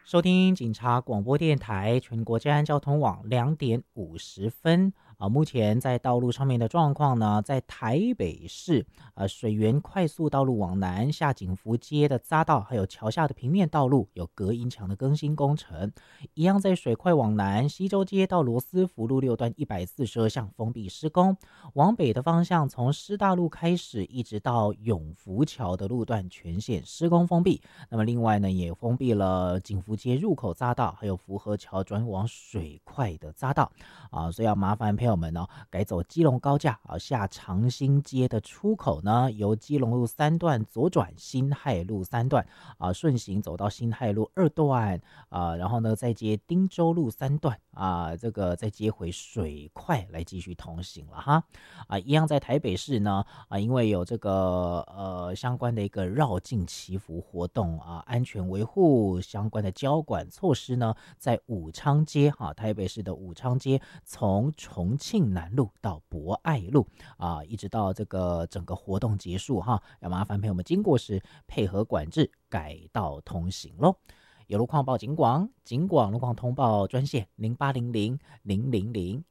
收听警察广播电台全国治安交通网2点50目前在道路上面的状况呢，在台北市水源快速道路往南下景福街的匝道，还有桥下的平面道路有隔音墙的更新工程，一样在水快往南西周街到罗斯福路6段142巷封闭施工，往北的方向从师大路开始一直到永福桥的路段全线施工封闭。那么另外呢，也封闭了景福街入口匝道，还有福和桥转往水快的匝道所以要麻烦朋友们改走基隆高架下长兴街的出口呢，由基隆路3段左转辛亥路3段顺行走到辛亥路2段然后呢再接汀州路3段这个再接回水快来继续通行了哈一样在台北市呢因为有这个相关的一个绕境祈福活动安全维护相关的交管措施呢，在武昌街台北市的武昌街从重庆南路到博爱路一直到这个整个活动结束要麻烦朋友们经过时配合管制改道通行咯。有路况报警广路况通报专线0800-000-123。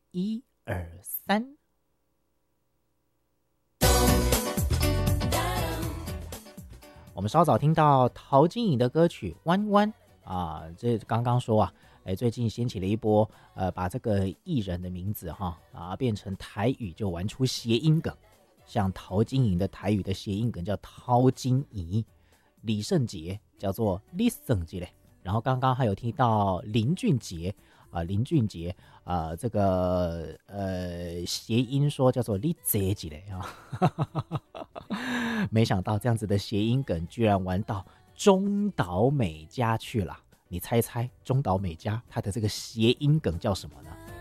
我们稍早听到陶晶莹的歌曲弯弯这刚刚说最近掀起了一波把这个艺人的名字变成台语就玩出谐音梗，像陶晶莹的台语的谐音梗叫陶晶怡，李圣杰叫做李圣杰，然后刚刚还有听到林俊杰这个谐音说叫做李杰吉嘞没想到这样子的谐音梗居然玩到中岛美嘉去了，你猜中岛美嘉她的这个谐音梗叫什么呢？